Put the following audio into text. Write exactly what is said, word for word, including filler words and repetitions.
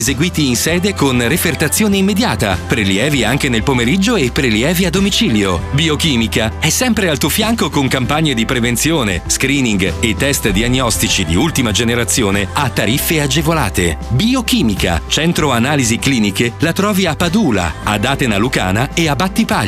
Eseguiti in sede con refertazione immediata, prelievi anche nel pomeriggio e prelievi a domicilio. Biochimica è sempre al tuo fianco con campagne di prevenzione, screening e test diagnostici di ultima generazione a tariffe agevolate. Biochimica, centro analisi cliniche, la trovi a Padula, ad Atena Lucana e a Battipaglia.